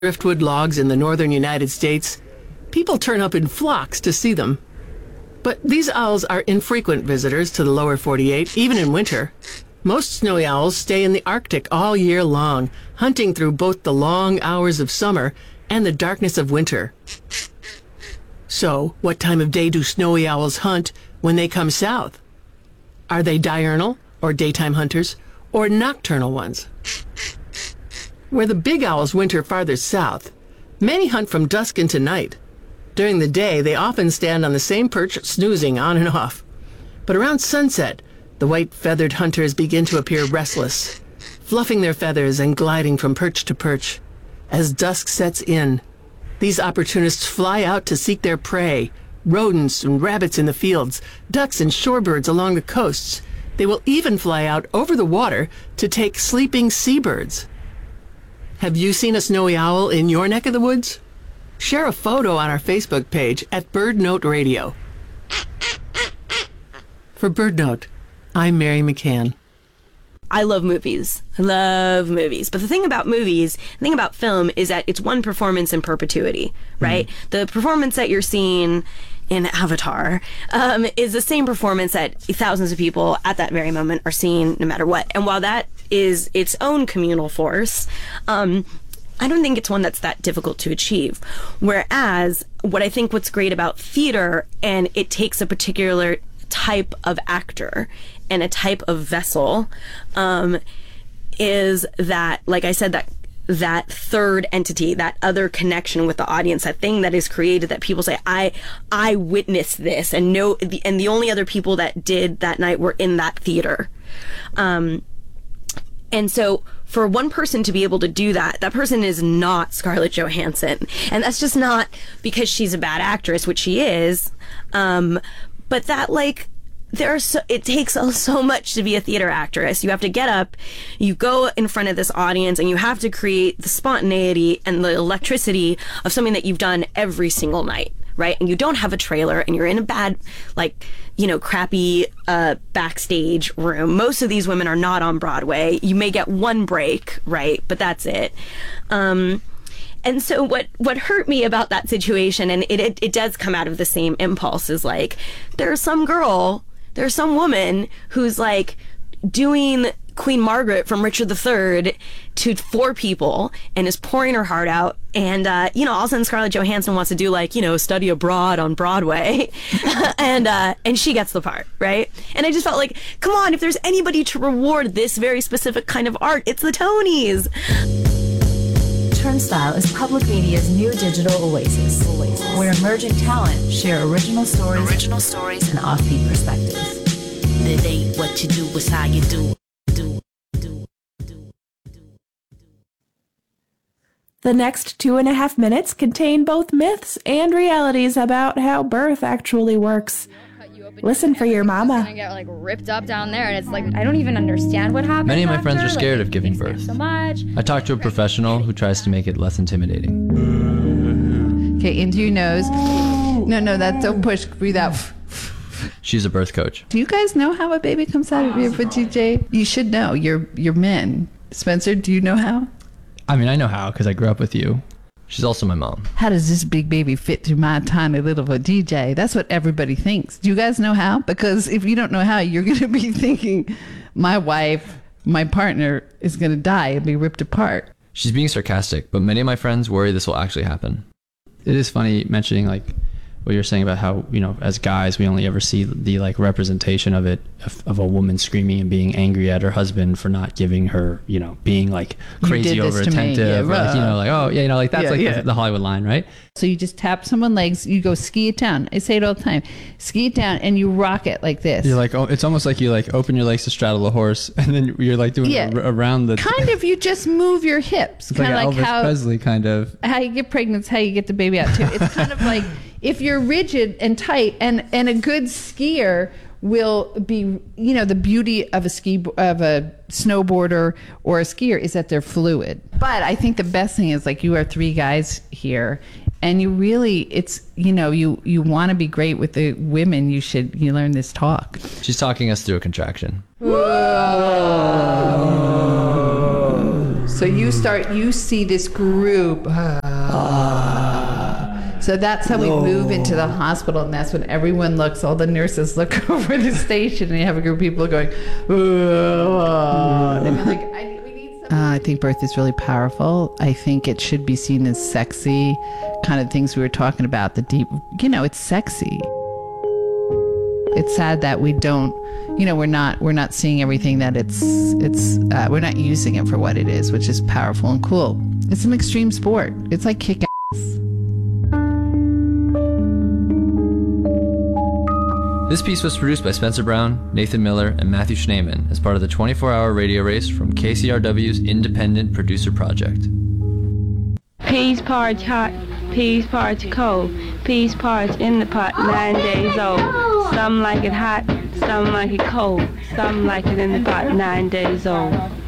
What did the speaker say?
driftwood logs in the northern United States, people turn up in flocks to see them. But these owls are infrequent visitors to the lower 48, even in winter. Most snowy owls stay in the Arctic all year long, hunting through both the long hours of summer and the darkness of winter. So, what time of day do snowy owls hunt when they come south? Are they diurnal, or daytime hunters, or nocturnal ones? Where the big owls winter farther south, many hunt from dusk into night. During the day, they often stand on the same perch, snoozing on and off. But around sunset, the white-feathered hunters begin to appear restless, fluffing their feathers and gliding from perch to perch. As dusk sets in, these opportunists fly out to seek their prey, rodents and rabbits in the fields, ducks and shorebirds along the coasts. They will even fly out over the water to take sleeping seabirds. Have you seen a snowy owl in your neck of the woods? Share a photo on our Facebook page at BirdNote Radio. For BirdNote, I'm Mary McCann. I love movies. I love movies. But the thing about movies, the thing about film is that it's one performance in perpetuity, right? The performance that you're seeing in Avatar is the same performance that thousands of people at that very moment are seeing no matter what. And while that is its own communal force, I don't think it's one that's that difficult to achieve. Whereas what I think what's great about theater, and it takes a particular type of actor and a type of vessel, is that, like I said, that third entity, that other connection with the audience, that thing that is created that people say, I witnessed this, and the only other people that did that night were in that theater. And so for one person to be able to do that, that person is not Scarlett Johansson. And that's just not because she's a bad actress, which she is. But that, like, it takes so much to be a theater actress. You have to get up, you go in front of this audience, and you have to create the spontaneity and the electricity of something that you've done every single night, right? And you don't have a trailer, and you're in a bad, crappy backstage room. Most of these women are not on Broadway. You may get one break, right? But that's it. And so what hurt me about that situation, and it does come out of the same impulse, is like, there's some woman who's like doing Queen Margaret from Richard III to 4 people and is pouring her heart out. And, all of a sudden Scarlett Johansson wants to do Study Abroad on Broadway. and she gets the part, right? And I just felt like, come on, if there's anybody to reward this very specific kind of art, it's the Tonys. Turnstile is public media's new digital oasis, where emerging talent share original stories and offbeat perspectives. It ain't what you do, it's how you do. The next 2.5 minutes contain both myths and realities about how birth actually works. Listen for your mama. It's gonna get ripped up down there, and it's like, I don't even understand what happened. Many of my friends are scared of giving birth. So much. I talked to a professional who tries to make it less intimidating. Okay, into your nose. No, don't push. Breathe out. She's a birth coach. Do you guys know how a baby comes out of your vajayjay? You should know. You're men. Spencer, do you know how? I mean, I know how because I grew up with you. She's also my mom. How does this big baby fit through my tiny little vajayjay? That's what everybody thinks. Do you guys know how? Because if you don't know how, you're going to be thinking, my wife, my partner is going to die and be ripped apart. She's being sarcastic, but many of my friends worry this will actually happen. It is funny mentioning what you're saying about how, as guys, we only ever see the representation of it, of a woman screaming and being angry at her husband for not giving her, being crazy over attentive. That's the Hollywood line, right? So you just tap someone's legs, you go ski it down. I say it all the time. Ski it down and you rock it like this. You're it's almost like you open your legs to straddle a horse and then you're doing around the... Kind of, you just move your hips. Kind of like Elvis Presley kind of. How you get pregnant is how you get the baby out too. It's kind of like... If you're rigid and tight, and a good skier will be, the beauty of a snowboarder or a skier is that they're fluid. But I think the best thing is you are 3 guys here, and you really, it's, you want to be great with the women. You learn this talk. She's talking us through a contraction. Whoa. So you see this group. So that's how we move into the hospital, and that's when everyone looks, all the nurses look over the station, and you have a group of people going, I think birth is really powerful. I think it should be seen as sexy, kind of things we were talking about, the deep, it's sexy. It's sad that we don't, we're not seeing everything that we're not using it for what it is, which is powerful and cool. It's an extreme sport. It's like kick ass. This piece was produced by Spencer Brown, Nathan Miller, and Matthew Schneeman as part of the 24-hour radio race from KCRW's Independent Producer Project. Peas parts hot, peas parts cold, peas parts in the pot 9 days old. Some like it hot, some like it cold, some like it in the pot 9 days old.